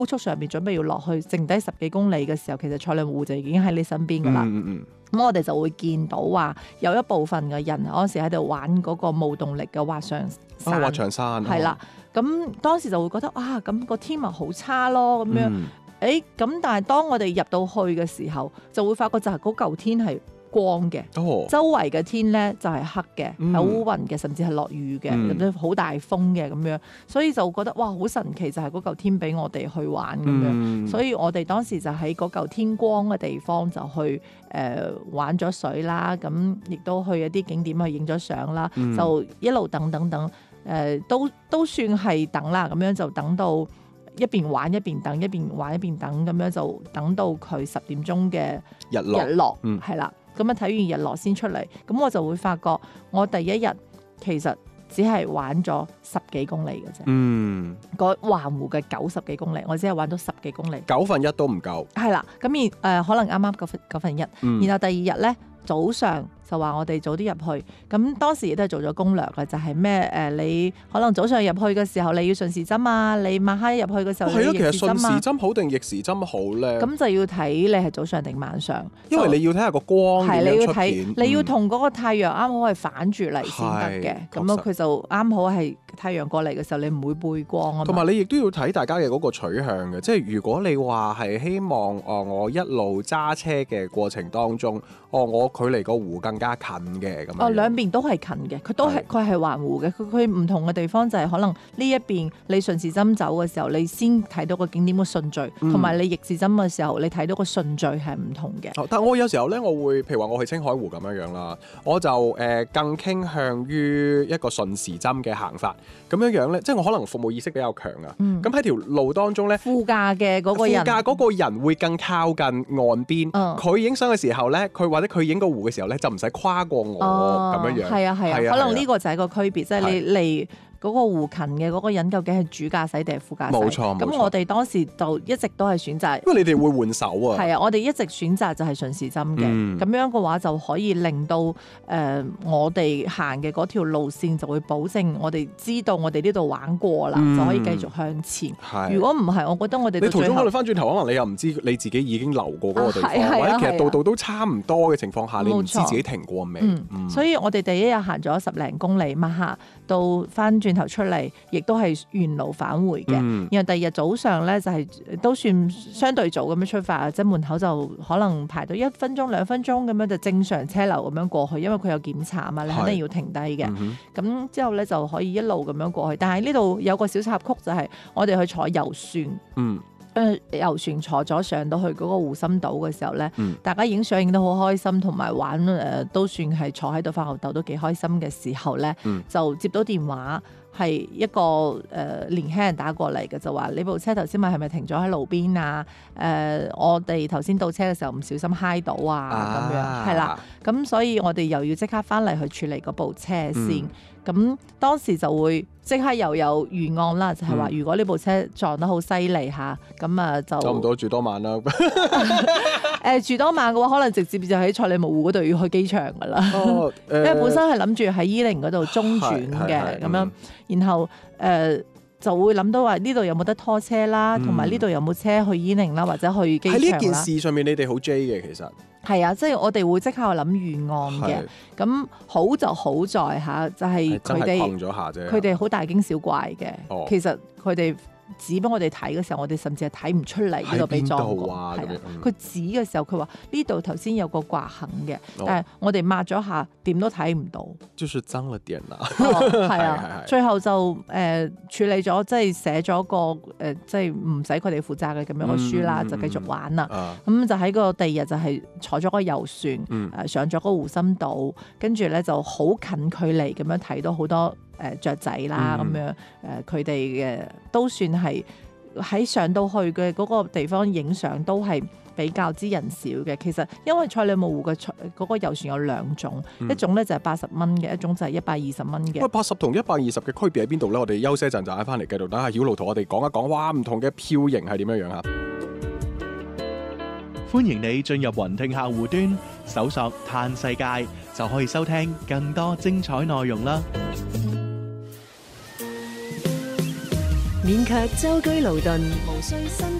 高速上面準備要落去，剩低10幾公里嘅時候，其實賽里木湖就已經喺你身邊噶啦。咁我哋就會見到話有一部分嘅人嗰時喺度玩嗰個冇動力嘅滑翔傘。 滑翔傘係啦。咁當時就會覺得咁個天咪好差咯咁樣。咁但係當我哋入到去嘅時候，就會發覺就係嗰嚿天係光嘅，周圍嘅天咧就係黑嘅，有烏雲嘅，甚至係落雨嘅，咁樣好大風嘅咁樣，所以就覺得哇好神奇，就係嗰嚿天俾我哋去玩咁樣，所以我哋當時就喺嗰嚿天光嘅地方就去玩咗水啦，咁亦都去一啲景點去影咗相啦，就一路等，都算係等啦，咁樣就等到一邊玩一邊等，一邊玩一邊等，咁樣就等到佢10點鐘嘅日落，係啦。咁睇完日落先出嚟，咁我就會發覺我第一日其實只係玩咗10幾公里嘅啫。個環湖嘅90幾公里，我只係玩到10幾公里，1/9都唔夠。係啦，咁可能啱啱1/9。然後第二日咧早上就話我哋早啲入去，咁當時亦都係做咗攻略嘅，就係咩你可能早上入去嘅時候你要順時針啊，你晚黑入去嘅時候你要逆時針啊。其實順時針好定逆時針好咧？咁就要睇你係早上定晚上，因為你要睇下個光點樣出現，你要同嗰個太陽啱好係反住嚟先得嘅，咁佢就啱好係太陽過嚟嘅時候你唔會背光啊。同埋你亦都要睇大家嘅嗰個取向嘅，即係如果你話係希望我一路揸車嘅過程當中，我距離個湖更加近嘅咁樣。兩邊都係近嘅，佢係環湖嘅，佢唔同嘅地方就係可能呢一邊你順時針走嘅時候，你先睇到個景點嘅順序，同埋你逆時針嘅時候，你睇到個順序係唔同嘅。但我有時候咧，我會譬如話我去青海湖咁樣啦，我就更傾向於一個順時針嘅行法，咁樣咧，即係我可能服務意識比較強啊。咁喺條路當中咧，副駕嗰個人會更靠近岸邊，佢影相嘅時候咧，或者佢影個湖嘅時候咧，就唔使跨過我咁樣。係啊，可能呢個就係個區別，即係你離嗰個湖近嘅嗰個人究竟係主駕駛定係副駕駛？冇錯。咁我哋當時就一直都係選擇，因為你哋會換手啊。係啊，我哋一直選擇就係順時針嘅，咁樣嘅話就可以令到我哋行嘅嗰條路線就會保證我哋知道我哋呢度玩過啦，就可以繼續向前。如果唔係，我覺得我哋你途中可能翻轉頭，可能你又唔知你自己已經流過嗰個地方，或者其實度度都差唔多嘅情況下，你唔知自己停過未。所以我哋第一日行咗10零公里，晚下到翻轉頭出嚟，亦都係原路返回嘅。然後第二日早上咧，就係都算相對早咁樣出發，即係門口就可能排到1分鐘2分鐘咁樣就正常車流咁樣過去，因為佢有檢查啊嘛，你肯定要停低嘅。咁之後咧就可以一路咁樣過去。但係呢度有個小插曲，就係我哋去坐遊船。遊船坐咗上到去嗰個湖心島嘅時候咧，大家影相影得好開心，同埋玩都算係坐喺度發吽哣都幾開心嘅時候咧，就接到電話。係一個年輕人打過嚟嘅，就話你部車頭先係咪停咗喺路邊啊？我哋頭先倒車嘅時候唔小心揩到啊，咁樣係啦。咁所以我哋又要即刻翻嚟去處理嗰部車先。咁當時就會即刻又有預案啦，就係話如果呢部車撞得好犀利嚇，咁啊就差唔多住多晚啦。住多晚嘅話，可能直接就喺賽里木湖嗰度要去機場噶啦。因為本身係諗住喺伊寧嗰度中轉嘅咁樣，然後就會諗到話呢度有冇得拖車啦，同埋呢度有冇車去伊寧啦，或者去機場啦。喺呢件事上面，你哋好 J 嘅其實。係啊，即係我哋會即刻去諗預案嘅。咁好就好在嚇，就係佢哋好大驚小怪嘅。其實佢哋指俾我哋睇嘅時候，我哋甚至係睇唔出嚟呢度俾撞過。佢指嘅時候，佢話呢度頭先有個刮痕嘅，但係我哋抹咗下，點都睇唔到。就是髒了點啦。係啊，最後就處理咗，即係寫咗個即係唔使佢哋負責嘅咁樣嘅書啦，就繼續玩啦。咁就喺個第二日就係坐咗個遊船，上咗個湖心島，跟住咧就好近距離咁樣睇到好多雀仔啦，咁樣佢哋嘅都算係喺上到去嘅嗰個地方影相都係比較之人少嘅。其實因為賽里木湖嘅嗰個遊船有2種，一種咧就係80蚊嘅，一種就係120蚊嘅。喂，80同120嘅區別喺邊度咧？我哋休息一陣就嗌翻嚟繼續等阿曉露同我哋講一講，哇，唔同嘅票型係點樣樣啊！ 歡迎你進入雲聽客戶端，搜索嘆世界就可以收聽更多精彩內容啦。 免卻舟車勞頓，無需辛